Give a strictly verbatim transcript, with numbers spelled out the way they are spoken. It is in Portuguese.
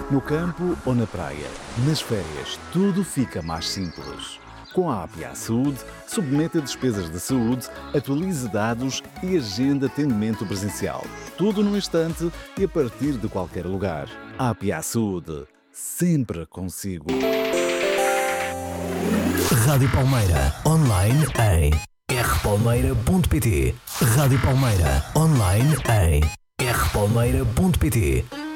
No campo ou na praia, nas férias, tudo fica mais simples. Com a A P I Saúde, submeta despesas de saúde, atualize dados e agenda atendimento presencial. Tudo num instante e a partir de qualquer lugar. A P I Saúde, sempre consigo. Rádio Palmeira, online em r palmeira ponto pt. Rádio Palmeira, online em r palmeira ponto pt.